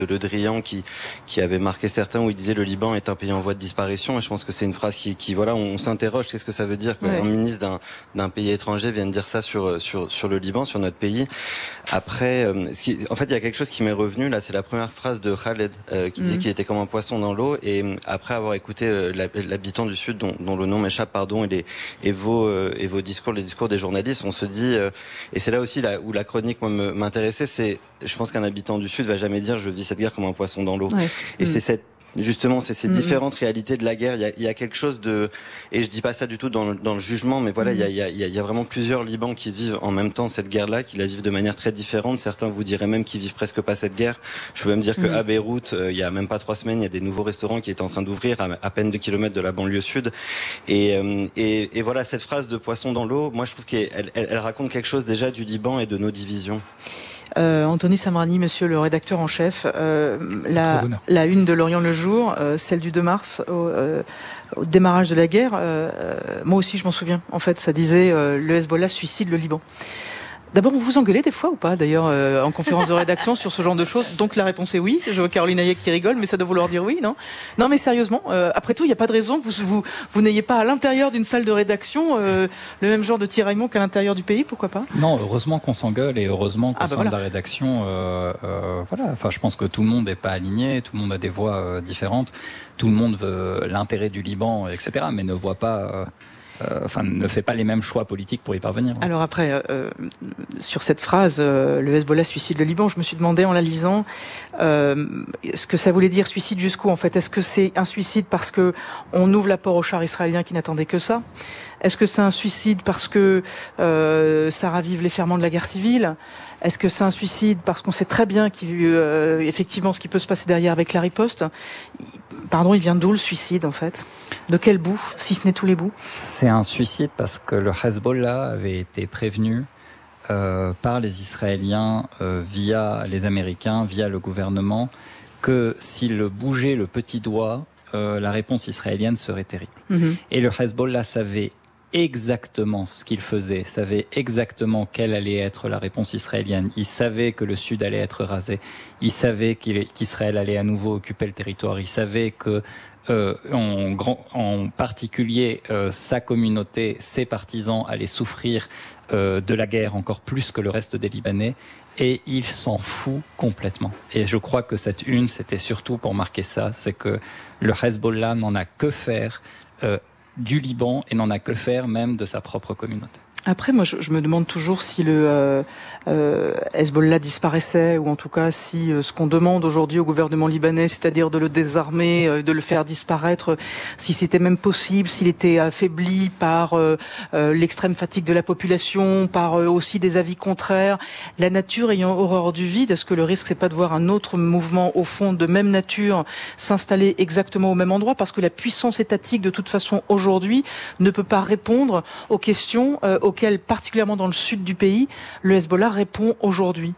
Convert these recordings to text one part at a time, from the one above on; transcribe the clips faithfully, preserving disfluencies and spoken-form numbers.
Le Drian qui qui avait marqué certains où il disait le Liban est un pays en voie de disparition, et je pense que c'est une phrase qui qui voilà, on, on s'interroge, qu'est-ce que ça veut dire qu'un ouais. ministre d'un d'un pays étranger vienne dire ça sur sur sur le Liban, sur notre pays. Après euh, ce qui, en fait il y a quelque chose qui m'est revenu là, c'est la première phrase de Khaled euh, qui mmh. disait qu'il était comme un poisson dans l'eau, et après avoir écouté euh, l'habitant du Sud dont, dont le nom m'échappe pardon et les et vos euh, et vos discours, les discours des journalistes, on se dit euh, et c'est là aussi là où la chronique moi m'intéressait, c'est je pense qu'un habitant du Sud va jamais dire je vis cette guerre comme un poisson dans l'eau. Ouais. Et mmh. c'est cette justement, c'est ces mmh. différentes réalités de la guerre. Il y a, il y a quelque chose de, et je dis pas ça du tout dans le, dans le jugement, mais voilà, mmh. il y a, il y a, il y a vraiment plusieurs Libans qui vivent en même temps cette guerre-là, qui la vivent de manière très différente. Certains vous diraient même qu'ils vivent presque pas cette guerre. Je peux même dire mmh. que à Beyrouth, euh, il y a même pas trois semaines, il y a des nouveaux restaurants qui étaient en train d'ouvrir à, à peine deux kilomètres de la banlieue sud. Et, euh, et, et voilà, cette phrase de poisson dans l'eau, moi je trouve qu'elle elle, elle raconte quelque chose déjà du Liban et de nos divisions. Euh, Anthony Samrani, monsieur le rédacteur en chef, euh, la, la une de L'Orient le jour, euh, celle du deux mars, au, euh, au démarrage de la guerre, euh, moi aussi je m'en souviens. En fait, ça disait euh, le Hezbollah suicide le Liban. D'abord, vous vous engueulez des fois ou pas, d'ailleurs, euh, en conférence de rédaction sur ce genre de choses? Donc la réponse est oui. Je vois Caroline Hayek qui rigole, mais ça doit vouloir dire oui, non? Non, mais sérieusement, euh, après tout, il n'y a pas de raison que vous, vous, vous n'ayez pas à l'intérieur d'une salle de rédaction euh, le même genre de tiraillement qu'à l'intérieur du pays, pourquoi pas? Non, heureusement qu'on s'engueule et heureusement qu'au ah, bah sein voilà. de la rédaction, euh, euh, voilà. Enfin, je pense que tout le monde n'est pas aligné, tout le monde a des voix euh, différentes, tout le monde veut l'intérêt du Liban, et cetera, mais ne voit pas. Euh, Euh, enfin, ne fait pas les mêmes choix politiques pour y parvenir. Ouais. Alors après, euh, sur cette phrase, euh, le Hezbollah suicide le Liban, je me suis demandé en la lisant euh, ce que ça voulait dire suicide jusqu'où en fait. Est-ce que c'est un suicide parce que on ouvre la porte aux chars israéliens qui n'attendaient que ça? Est-ce que c'est un suicide parce que euh, ça ravive les ferments de la guerre civile? Est-ce que c'est un suicide parce qu'on sait très bien qu'il, euh, effectivement ce qui peut se passer derrière avec la riposte? Pardon, il vient d'où le suicide en fait? De quel bout, si ce n'est tous les bouts? C'est un suicide parce que le Hezbollah avait été prévenu euh, par les Israéliens euh, via les Américains, via le gouvernement, que s'il bougeait le petit doigt, euh, la réponse israélienne serait terrible. Mmh. Et le Hezbollah savait exactement ce qu'il faisait, savait exactement quelle allait être la réponse israélienne. Il savait que le Sud allait être rasé. Il savait qu'il, qu'Israël allait à nouveau occuper le territoire. Il savait que, euh, en, grand, en particulier, euh, sa communauté, ses partisans allaient souffrir euh, de la guerre encore plus que le reste des Libanais. Et il s'en fout complètement. Et je crois que cette une, c'était surtout pour marquer ça, c'est que le Hezbollah n'en a que faire euh, du Liban et n'en a que faire même de sa propre communauté. Après, moi, je, je me demande toujours si le euh, euh, Hezbollah disparaissait, ou en tout cas si euh, ce qu'on demande aujourd'hui au gouvernement libanais, c'est-à-dire de le désarmer, euh, de le faire disparaître, si c'était même possible, s'il était affaibli par euh, euh, l'extrême fatigue de la population, par euh, aussi des avis contraires, la nature ayant horreur du vide, est-ce que le risque c'est pas de voir un autre mouvement au fond de même nature s'installer exactement au même endroit, parce que la puissance étatique de toute façon aujourd'hui ne peut pas répondre aux questions euh, auquel, particulièrement dans le sud du pays, le Hezbollah répond aujourd'hui?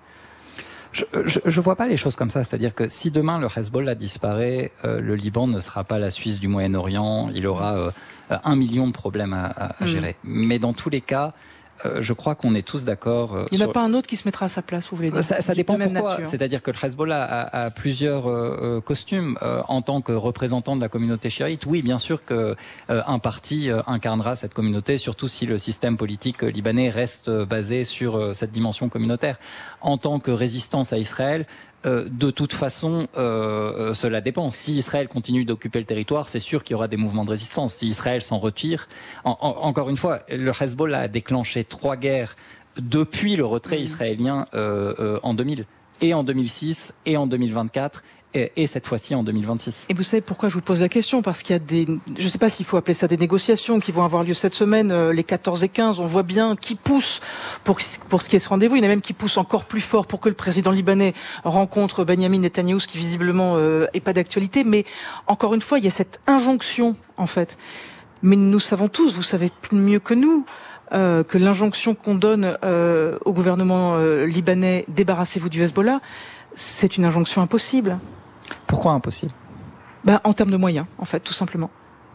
Je ne vois pas les choses comme ça. C'est-à-dire que si demain le Hezbollah disparaît, euh, le Liban ne sera pas la Suisse du Moyen-Orient. Il aura euh, un million de problèmes à, à, à gérer. Mmh. Mais dans tous les cas, euh, je crois qu'on est tous d'accord. Euh, Il n'y en a sur... pas un autre qui se mettra à sa place, vous voulez dire? Ça, ça dépend pourquoi. C'est-à-dire que le Hezbollah a, a plusieurs euh, costumes. Euh, en tant que représentant de la communauté chiite, oui, bien sûr qu'un euh, parti euh, incarnera cette communauté, surtout si le système politique libanais reste euh, basé sur euh, cette dimension communautaire. En tant que résistance à Israël, Euh, de toute façon, euh, cela dépend. Si Israël continue d'occuper le territoire, c'est sûr qu'il y aura des mouvements de résistance. Si Israël s'en retire, en, en, encore une fois, le Hezbollah a déclenché trois guerres depuis le retrait israélien euh, euh, en deux mille, et en deux mille six, et en deux mille vingt-quatre. Et cette fois-ci en deux mille vingt-six. Et vous savez pourquoi je vous pose la question? Parce qu'il y a des, je ne sais pas s'il faut appeler ça des négociations qui vont avoir lieu cette semaine, les quatorze et quinze. On voit bien qui pousse pour, pour ce qui est ce rendez-vous. Il y en a même qui poussent encore plus fort pour que le président libanais rencontre Benyamin Netanyahou, ce qui visiblement euh, est pas d'actualité. Mais encore une fois, il y a cette injonction, en fait. Mais nous savons tous, vous savez mieux que nous, euh, que l'injonction qu'on donne euh, au gouvernement euh, libanais, débarrassez-vous du Hezbollah, c'est une injonction impossible. Pourquoi impossible? Ben, en termes de moyens, en fait, tout simplement.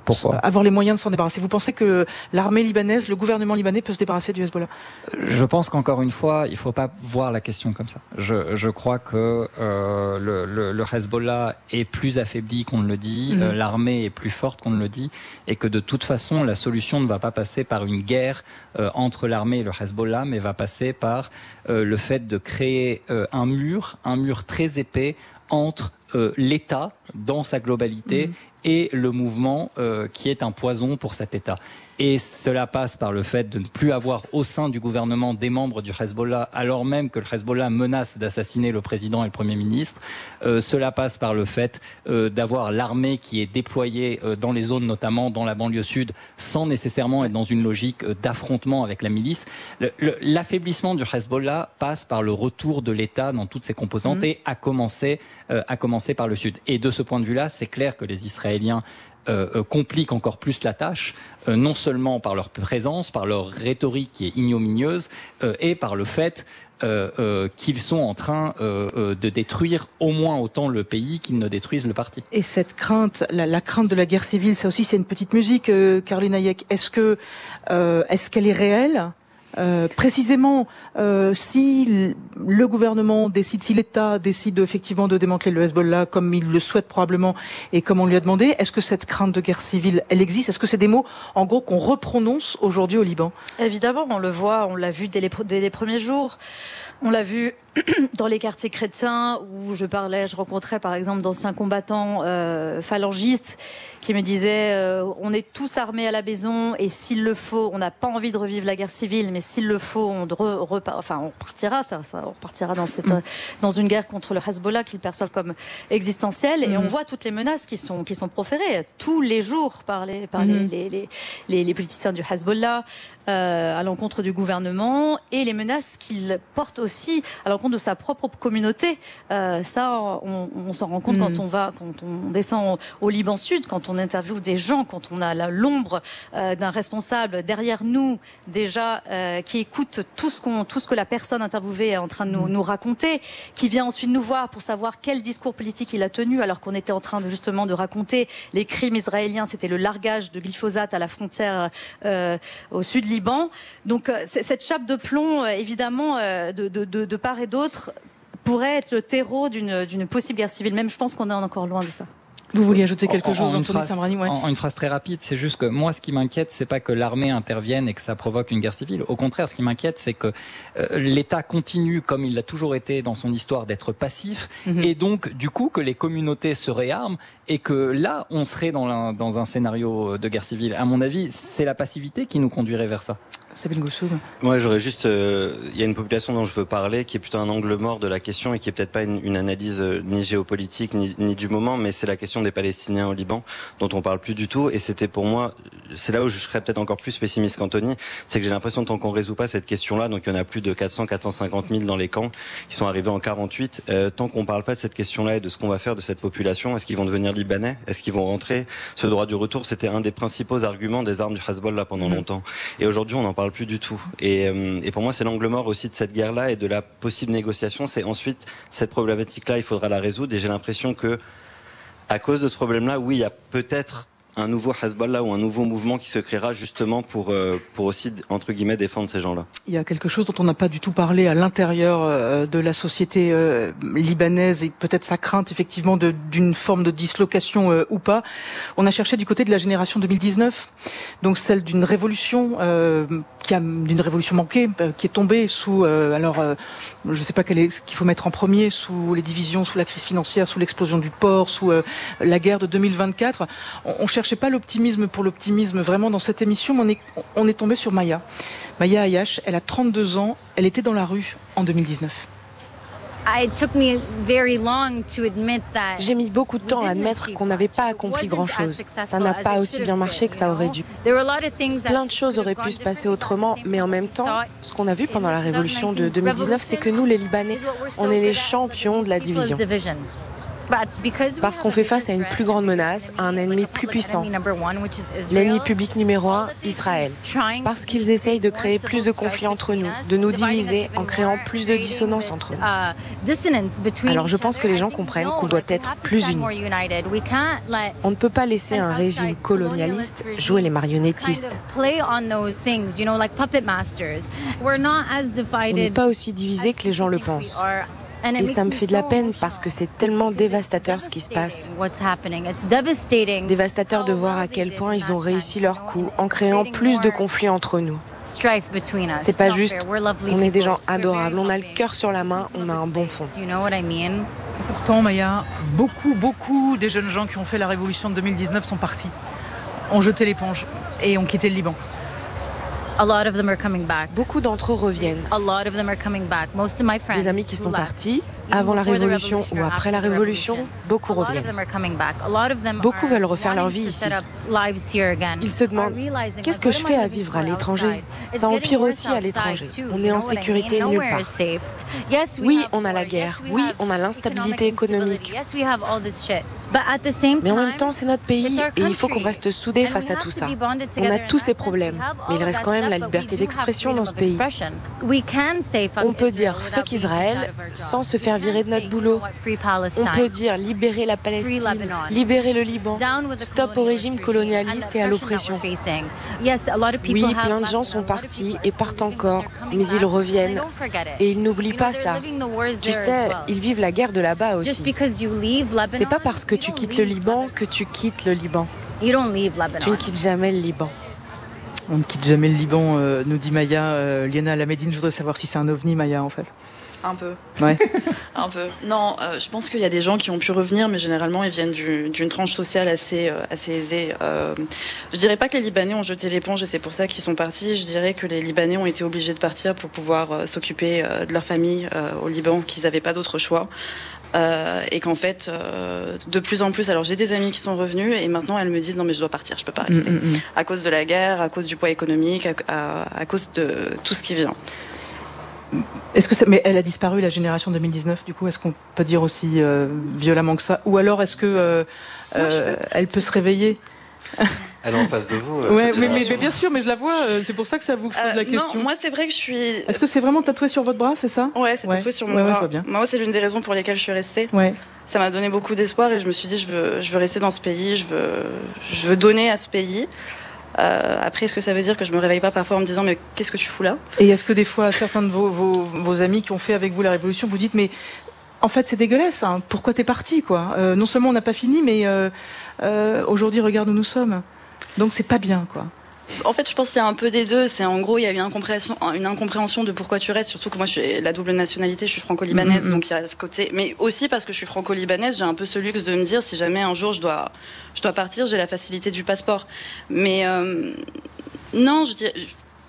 Pourquoi ? Avoir les moyens de s'en débarrasser. Vous pensez que l'armée libanaise, le gouvernement libanais peut se débarrasser du Hezbollah ? Je pense qu'encore une fois, il ne faut pas voir la question comme ça. Je, je crois que euh, le, le, le Hezbollah est plus affaibli qu'on ne le dit, mmh. euh, l'armée est plus forte qu'on ne le dit, et que de toute façon, la solution ne va pas passer par une guerre euh, entre l'armée et le Hezbollah, mais va passer par euh, le fait de créer euh, un mur, un mur très épais entre euh, l'État dans sa globalité mmh. et le mouvement euh, qui est un poison pour cet État. Et cela passe par le fait de ne plus avoir au sein du gouvernement des membres du Hezbollah, alors même que le Hezbollah menace d'assassiner le président et le Premier ministre. Euh, cela passe par le fait euh, d'avoir l'armée qui est déployée euh, dans les zones, notamment dans la banlieue sud, sans nécessairement être dans une logique euh, d'affrontement avec la milice. Le, le, l'affaiblissement du Hezbollah passe par le retour de l'État dans toutes ses composantes mmh. et à commencer, euh, à commencer par le sud. Et de ce point de vue-là, c'est clair que les Israéliens Euh, compliquent encore plus la tâche, euh, non seulement par leur présence, par leur rhétorique qui est ignominieuse, euh, et par le fait euh, euh, qu'ils sont en train euh, euh, de détruire au moins autant le pays qu'ils ne détruisent le parti. Et cette crainte, la, la crainte de la guerre civile, ça aussi c'est une petite musique, euh, Caroline Hayek. Est-ce que, euh, est-ce qu'elle est réelle ? Euh, précisément, euh, si le gouvernement décide, si l'État décide effectivement de démanteler le Hezbollah comme il le souhaite probablement et comme on lui a demandé, est-ce que cette crainte de guerre civile, elle existe ? Est-ce que c'est des mots, en gros, qu'on reprononce aujourd'hui au Liban ? Évidemment, on le voit, on l'a vu dès les, dès les premiers jours. On l'a vu dans les quartiers chrétiens où je parlais, je rencontrais par exemple d'anciens combattants euh, phalangistes qui me disaient euh, on est tous armés à la maison et s'il le faut, on n'a pas envie de revivre la guerre civile, mais s'il le faut, on, re, repart, enfin, on repartira, ça, ça, on repartira dans, cette, mmh. dans une guerre contre le Hezbollah qu'ils perçoivent comme existentielle. Et mmh. on voit toutes les menaces qui sont, qui sont proférées tous les jours par les, par mmh. les, les, les, les politiciens du Hezbollah euh, à l'encontre du gouvernement et les menaces qu'ils portent aussi à l'encontre de sa propre communauté. Euh, ça, on, on s'en rend compte mmh. quand on va, quand on descend au, au Liban Sud, quand on interviewe des gens, quand on a la, l'ombre euh, d'un responsable derrière nous, déjà, euh, qui écoute tout ce, qu'on, tout ce que la personne interviewée est en train de nous, mmh. nous raconter, qui vient ensuite nous voir pour savoir quel discours politique il a tenu, alors qu'on était en train de, justement de raconter les crimes israéliens. C'était le largage de glyphosate à la frontière euh, au sud Liban. Donc, euh, cette chape de plomb, euh, évidemment, euh, de, de, de, de part et d'autre, pourrait être le terreau d'une, d'une possible guerre civile. Même, je pense qu'on est encore loin de ça. Vous vouliez ajouter quelque en, chose, en Anthony Samrani, ouais. en, en une phrase très rapide, c'est juste que moi, ce qui m'inquiète, c'est pas que l'armée intervienne et que ça provoque une guerre civile. Au contraire, ce qui m'inquiète, c'est que euh, l'État continue, comme il l'a toujours été dans son histoire, d'être passif, mm-hmm. et donc, du coup, que les communautés se réarment et que là, on serait dans un, dans un scénario de guerre civile. À mon avis, c'est la passivité qui nous conduirait vers ça. Sabine Goussoud. Moi, j'aurais juste, il euh, y a une population dont je veux parler qui est plutôt un angle mort de la question et qui est peut-être pas une, une analyse euh, ni géopolitique ni, ni du moment, mais c'est la question des Palestiniens au Liban dont on parle plus du tout. Et c'était pour moi, c'est là où je serais peut-être encore plus pessimiste qu'Anthony, c'est que j'ai l'impression tant qu'on résout pas cette question-là, donc il y en a plus de quatre cents, quatre cent cinquante mille dans les camps, ils sont arrivés en quarante-huit. Euh, tant qu'on parle pas de cette question-là et de ce qu'on va faire de cette population, est-ce qu'ils vont devenir libanais, est-ce qu'ils vont rentrer? Ce droit du retour, c'était un des principaux arguments des armes du Hezbollah pendant mmh. longtemps. Et aujourd'hui, on n'en parle plus du tout. Et, euh, et pour moi, c'est l'angle mort aussi de cette guerre-là et de la possible négociation. C'est ensuite cette problématique-là, il faudra la résoudre. Et j'ai l'impression que, à cause de ce problème-là, oui, il y a peut-être un nouveau Hezbollah ou un nouveau mouvement qui se créera justement pour, euh, pour aussi, entre guillemets, défendre ces gens-là. Il y a quelque chose dont on n'a pas du tout parlé à l'intérieur euh, de la société euh, libanaise et peut-être sa crainte effectivement de, d'une forme de dislocation euh, ou pas. On a cherché du côté de la génération deux mille dix-neuf, donc celle d'une révolution euh, qui a d'une révolution manquée, euh, qui est tombée sous, euh, alors euh, je ne sais pas quel est ce qu'il faut mettre en premier, sous les divisions, sous la crise financière, sous l'explosion du port, sous euh, la guerre de deux mille vingt-quatre. On, on cherche pas l'optimisme pour l'optimisme vraiment dans cette émission, mais on est, on est tombé sur Maya. Maya Ayash, elle a trente-deux ans, elle était dans la rue en deux mille dix-neuf. J'ai mis beaucoup de temps à admettre qu'on n'avait pas accompli grand-chose. Ça n'a pas aussi bien marché que ça aurait dû. Plein de choses auraient pu se passer autrement, mais en même temps, ce qu'on a vu pendant la révolution de deux mille dix-neuf, c'est que nous, les Libanais, on est les champions de la division. Parce qu'on fait face à une plus grande menace, à un ennemi plus puissant. L'ennemi public numéro un, Israël. Parce qu'ils essayent de créer plus de conflits entre nous, de nous diviser en créant plus de dissonance entre nous. Alors je pense que les gens comprennent qu'on doit être plus unis. On ne peut pas laisser un régime colonialiste jouer les marionnettistes. On n'est pas aussi divisés que les gens le pensent. Et ça me fait de la peine parce que c'est tellement dévastateur ce qui se passe. Dévastateur de voir à quel point ils ont réussi leur coup en créant plus de conflits entre nous. C'est pas juste, on est des gens adorables, on a le cœur sur la main, on a un bon fond. Pourtant, Maya, beaucoup, beaucoup des jeunes gens qui ont fait la révolution de deux mille dix-neuf sont partis, ont jeté l'éponge et ont quitté le Liban. Beaucoup d'entre eux reviennent. Des amis qui sont partis avant la Révolution ou après la Révolution, beaucoup reviennent. Beaucoup veulent refaire leur vie ici. Ils se demandent, qu'est-ce que je fais à vivre à l'étranger? Ça empire aussi à l'étranger. On est en sécurité nulle part. Oui, on a la guerre. Oui, on a l'instabilité économique. Mais en même temps, c'est notre pays et il faut qu'on reste soudés face à tout ça. On a tous ces problèmes, mais il reste quand même la liberté d'expression dans ce pays. On peut dire « fuck Israël » sans se faire virer de notre boulot. On peut dire « libérer la Palestine », « libérer le Liban », « stop au régime colonialiste et à l'oppression ». Oui, plein de gens sont partis et partent encore, mais ils reviennent et ils n'oublient pas ça. Tu sais, ils vivent la guerre de là-bas aussi. C'est pas parce que tu quittes le Liban que tu quittes le Liban. Tu ne quittes jamais le Liban. On ne quitte jamais le Liban, euh, nous dit Maya. Euh, Liana Alamedine, je voudrais savoir si c'est un ovni, Maya, en fait. Un peu. Ouais. Un peu. Non, euh, je pense qu'il y a des gens qui ont pu revenir, mais généralement, ils viennent du, d'une tranche sociale assez, euh, assez aisée. Euh, je dirais pas que les Libanais ont jeté l'éponge et c'est pour ça qu'ils sont partis. Je dirais que les Libanais ont été obligés de partir pour pouvoir euh, s'occuper euh, de leur famille euh, au Liban, qu'ils n'avaient pas d'autre choix. Euh, et qu'en fait, euh, de plus en plus, alors j'ai des amis qui sont revenus et maintenant elles me disent non mais je dois partir, je peux pas rester, mmh, mmh. à cause de la guerre, à cause du poids économique, à, à, à cause de tout ce qui vient. Est-ce que ça, mais elle a disparu la génération deux mille dix-neuf du coup, est-ce qu'on peut dire aussi euh, violemment que ça, ou alors est-ce que euh, euh, elle peut se réveiller? Elle est en face de vous. Euh, ouais, mais, mais, mais bien sûr, mais je la vois. Euh, c'est pour ça que c'est à vous que je pose euh, la question. Non, moi c'est vrai que je suis. Est-ce que c'est vraiment tatoué sur votre bras, c'est ça? Ouais, c'est tatoué ouais. sur mon ouais, bras. Ouais, je vois bien. Moi, c'est l'une des raisons pour lesquelles je suis restée. Ouais. Ça m'a donné beaucoup d'espoir et je me suis dit je veux, je veux rester dans ce pays, je veux, je veux donner à ce pays. Euh, après, est-ce que ça veut dire que je me réveille pas parfois en me disant mais qu'est-ce que tu fous là? Et est-ce que des fois certains de vos, vos, vos amis qui ont fait avec vous la révolution vous dites mais en fait c'est dégueulasse, hein, pourquoi t'es parti quoi? Euh, non seulement on n'a pas fini, mais euh, euh, aujourd'hui regarde où nous sommes. Donc c'est pas bien quoi. En fait, je pense qu'il y a un peu des deux. C'est en gros, il y a une incompréhension, une incompréhension de pourquoi tu restes. Surtout que moi, je suis la double nationalité, je suis franco-libanaise, mmh. donc il y a ce côté. Mais aussi parce que je suis franco-libanaise, j'ai un peu ce luxe de me dire si jamais un jour je dois, je dois partir, j'ai la facilité du passeport. Mais euh, non, je dirais.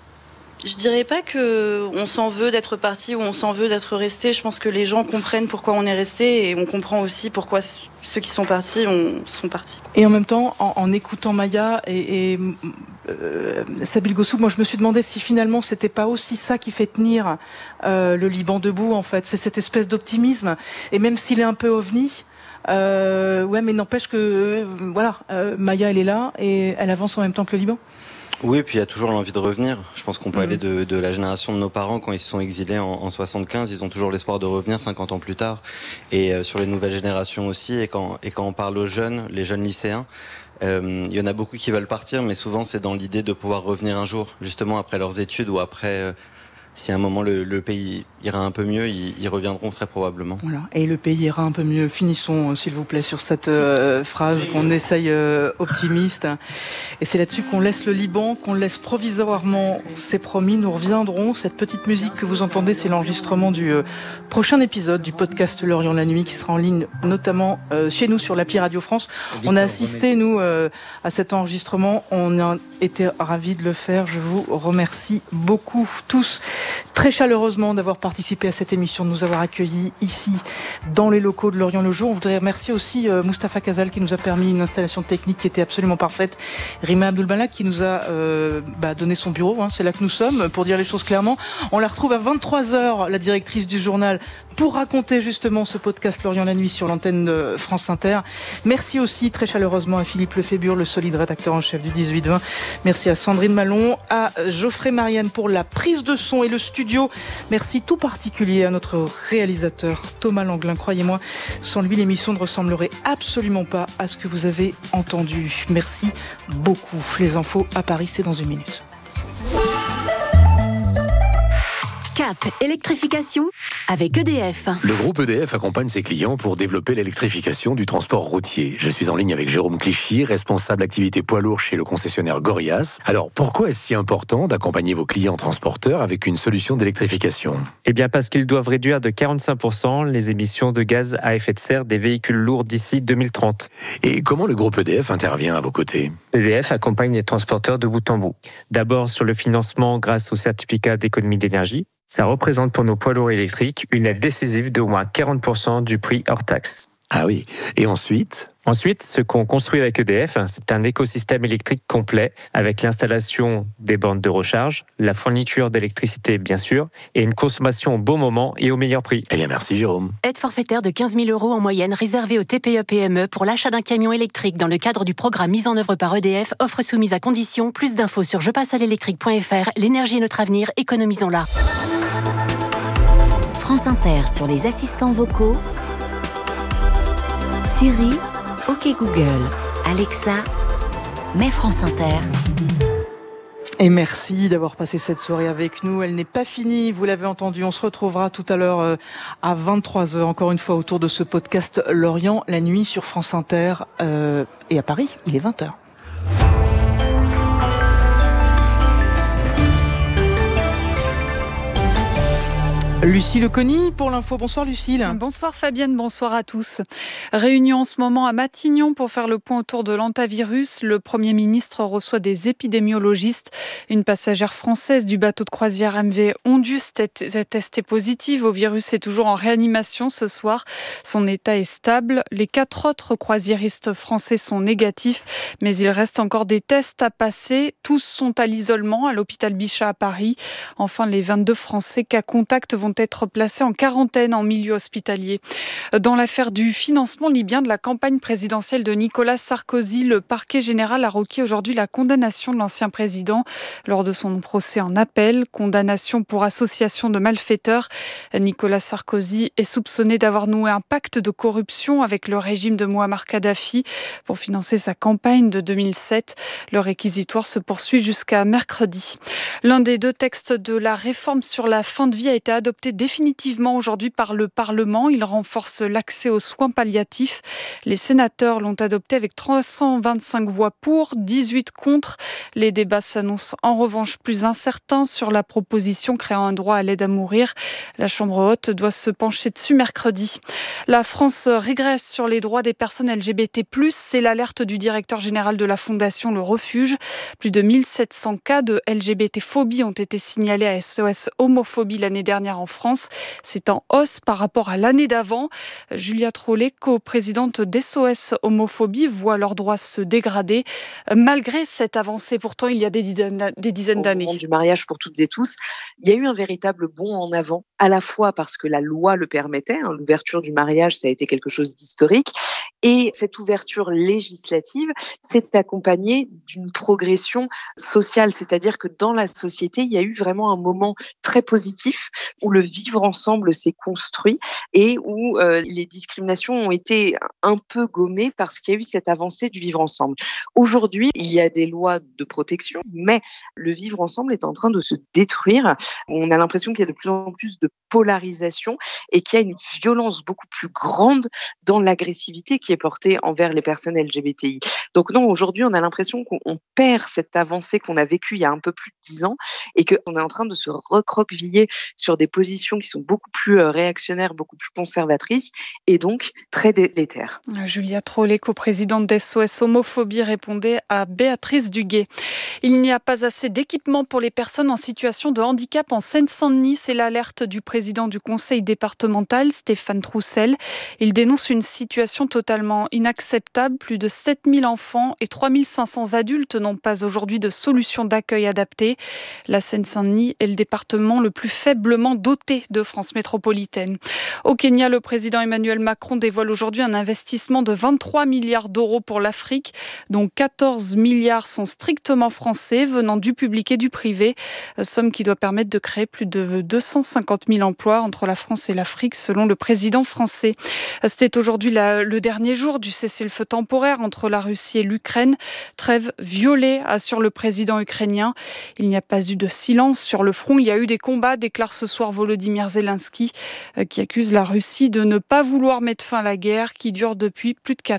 Je dirais pas que on s'en veut d'être parti ou on s'en veut d'être resté. Je pense que les gens comprennent pourquoi on est resté et on comprend aussi pourquoi ceux qui sont partis on, sont partis. Et en même temps, en, en écoutant Maya et, et euh, Sabile Gossou, moi je me suis demandé si finalement c'était pas aussi ça qui fait tenir euh, le Liban debout en fait. C'est cette espèce d'optimisme. Et même s'il est un peu ovni, euh, ouais, mais n'empêche que euh, voilà, euh, Maya elle est là et elle avance en même temps que le Liban. Oui, et puis il y a toujours l'envie de revenir. Je pense qu'on peut mmh. aller de, de la génération de nos parents quand ils se sont exilés en, en soixante-quinze, ils ont toujours l'espoir de revenir cinquante ans plus tard. Et euh, sur les nouvelles générations aussi. Et quand, et quand on parle aux jeunes, les jeunes lycéens, euh, il y en a beaucoup qui veulent partir, mais souvent c'est dans l'idée de pouvoir revenir un jour, justement après leurs études ou après. Euh, Si à un moment le, le pays ira un peu mieux, ils, ils reviendront très probablement. Voilà. Et le pays ira un peu mieux. Finissons, s'il vous plaît, sur cette euh, phrase qu'on essaye euh, optimiste. Et c'est là-dessus qu'on laisse le Liban, qu'on laisse provisoirement. C'est promis, nous reviendrons. Cette petite musique que vous entendez, c'est l'enregistrement du euh, prochain épisode du podcast L'Orient la Nuit, qui sera en ligne notamment euh, chez nous sur l'appli Radio France. On a assisté, nous, euh, à cet enregistrement. On a été ravis de le faire. Je vous remercie beaucoup tous. très chaleureusement d'avoir participé à cette émission, de nous avoir accueillis ici, dans les locaux de Lorient le Jour. On voudrait remercier aussi euh, Mustapha Kazal qui nous a permis une installation technique qui était absolument parfaite. Rima Abdulmalak qui nous a euh, bah, donné son bureau, hein, c'est là que nous sommes, pour dire les choses clairement. On la retrouve à vingt-trois heures, la directrice du journal, pour raconter justement ce podcast Lorient la nuit sur l'antenne de France Inter. Merci aussi très chaleureusement à Philippe Lefébure, le solide rédacteur en chef du dix-huit vingt. Merci à Sandrine Malon, à Geoffrey Marianne pour la prise de son et le studio. Merci tout particulier à notre réalisateur Thomas Langlin. Croyez-moi, sans lui, l'émission ne ressemblerait absolument pas à ce que vous avez entendu. Merci beaucoup. Les infos à Paris, c'est dans une minute. Cap électrification avec E D F. Le groupe E D F accompagne ses clients pour développer l'électrification du transport routier. Je suis en ligne avec Jérôme Clichy, responsable activité poids lourd chez le concessionnaire Gorias. Alors, pourquoi est-ce si important d'accompagner vos clients transporteurs avec une solution d'électrification ? Eh bien, parce qu'ils doivent réduire de quarante-cinq pour cent les émissions de gaz à effet de serre des véhicules lourds d'ici deux mille trente. Et comment le groupe E D F intervient à vos côtés ? E D F accompagne les transporteurs de bout en bout. D'abord sur le financement grâce au certificat d'économie d'énergie. Ça représente pour nos poids lourds électriques une aide décisive d'au moins quarante pour cent du prix hors taxe. Ah oui. Et ensuite ? Ensuite, ce qu'on construit avec E D F, c'est un écosystème électrique complet avec l'installation des bornes de recharge, la fourniture d'électricité bien sûr, et une consommation au bon moment et au meilleur prix. Eh bien merci Jérôme. Aide forfaitaire de quinze mille euros en moyenne réservée aux T P E P M E pour l'achat d'un camion électrique dans le cadre du programme mis en œuvre par E D F. Offre soumise à condition. Plus d'infos sur je passe à l'électrique point F R. L'énergie est notre avenir, économisons-la. France Inter sur les assistants vocaux. Siri, OK Google, Alexa, mets France Inter. Et merci d'avoir passé cette soirée avec nous. Elle n'est pas finie, vous l'avez entendu. On se retrouvera tout à l'heure à vingt-trois heures, encore une fois, autour de ce podcast Lorient la nuit sur France Inter. Euh, et à Paris, il est vingt heures. Lucie Leconi pour l'info. Bonsoir Lucille. Bonsoir Fabienne, bonsoir à tous. Réunion en ce moment à Matignon pour faire le point autour de l'hantavirus. Le Premier ministre reçoit des épidémiologistes. Une passagère française du bateau de croisière M V Ondus est testée positive au virus et toujours en réanimation ce soir. Son état est stable. Les quatre autres croisiéristes français sont négatifs, mais il reste encore des tests à passer. Tous sont à l'isolement à l'hôpital Bichat à Paris. Enfin, les vingt-deux Français cas contact vont être placés en quarantaine en milieu hospitalier. Dans l'affaire du financement libyen de la campagne présidentielle de Nicolas Sarkozy, le parquet général a requis aujourd'hui la condamnation de l'ancien président lors de son procès en appel. Condamnation pour association de malfaiteurs. Nicolas Sarkozy est soupçonné d'avoir noué un pacte de corruption avec le régime de Mouammar Kadhafi pour financer sa campagne de deux mille sept. Le réquisitoire se poursuit jusqu'à mercredi. L'un des deux textes de la réforme sur la fin de vie a été adopté définitivement aujourd'hui par le Parlement. Il renforce l'accès aux soins palliatifs. Les sénateurs l'ont adopté avec trois cent vingt-cinq voix pour, dix-huit contre. Les débats s'annoncent en revanche plus incertains sur la proposition créant un droit à l'aide à mourir. La Chambre haute doit se pencher dessus mercredi. La France régresse sur les droits des personnes L G B T plus, c'est l'alerte du directeur général de la Fondation Le Refuge. Plus de mille sept cents cas de L G B T-phobie ont été signalés à S O S Homophobie l'année dernière en France. C'est en hausse par rapport à l'année d'avant. Julia Trollet, co-présidente d'S O S Homophobie, voit leurs droits se dégrader. Malgré cette avancée, pourtant, il y a des dizaines, des dizaines d'années. Au moment du mariage pour toutes et tous, il y a eu un véritable bond en avant, à la fois parce que la loi le permettait, hein, l'ouverture du mariage, ça a été quelque chose d'historique, et cette ouverture législative s'est accompagnée d'une progression sociale, c'est-à-dire que dans la société, il y a eu vraiment un moment très positif où le vivre ensemble s'est construit et où euh, les discriminations ont été un peu gommées parce qu'il y a eu cette avancée du vivre ensemble. Aujourd'hui, il y a des lois de protection, mais le vivre ensemble est en train de se détruire. On a l'impression qu'il y a de plus en plus de polarisation et qu'il y a une violence beaucoup plus grande dans l'agressivité qui qui est porté envers les personnes L G B T I. Donc non, aujourd'hui, on a l'impression qu'on perd cette avancée qu'on a vécue il y a un peu plus de dix ans et qu'on est en train de se recroqueviller sur des positions qui sont beaucoup plus réactionnaires, beaucoup plus conservatrices et donc très délétères. Julia Trolley, coprésidente d'S O S Homophobie, répondait à Béatrice Duguet. Il n'y a pas assez d'équipements pour les personnes en situation de handicap en Seine-Saint-Denis. C'est l'alerte du président du conseil départemental, Stéphane Troussel. Il dénonce une situation totalement inacceptable. Plus de sept mille enfants et trois mille cinq cents adultes n'ont pas aujourd'hui de solution d'accueil adaptée. La Seine-Saint-Denis est le département le plus faiblement doté de France métropolitaine. Au Kenya, le président Emmanuel Macron dévoile aujourd'hui un investissement de vingt-trois milliards d'euros pour l'Afrique, dont quatorze milliards sont strictement français, venant du public et du privé. Somme qui doit permettre de créer plus de deux cent cinquante mille emplois entre la France et l'Afrique, selon le président français. C'était aujourd'hui la, le dernier jour du cessez-le-feu temporaire entre la Russie et l'Ukraine. Trêve violée, assure le président ukrainien. Il n'y a pas eu de silence sur le front. Il y a eu des combats, déclare ce soir Volodymyr Zelensky, qui accuse la Russie de ne pas vouloir mettre fin à la guerre qui dure depuis plus de quatre ans.